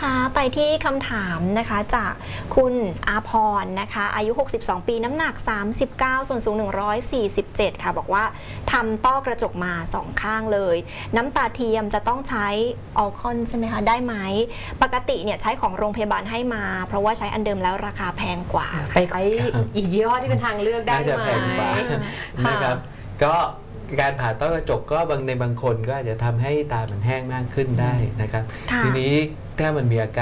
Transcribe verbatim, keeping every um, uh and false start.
นะคะไปที่คำถามนะคะจากคุณอาพรนะคะอายุหกสิบสองปีน้ำหนักสามสิบเก้าส่วนสูงหนึ่งร้อยสี่สิบเจ็ดค่ะบอกว่าทำต้อกระจกมาสองข้างเลยน้ำตาเทียมจะต้องใช้ออลคอนใช่ไหมคะได้ไหมปกติเนี่ยใช้ของโรงพยาบาลให้มาเพราะว่าใช้อันเดิมแล้วราคาแพงกว่าไปใช้อีกยี่ห้อที่เป็นทางเลือกได้ไหมนะครับก็การผ่าต้อกระจกก็บางในบางคนก็อาจจะทำให้ตามันแห้งมากขึ้นได้นะครับทีนี้ถ้ามันมีอาการ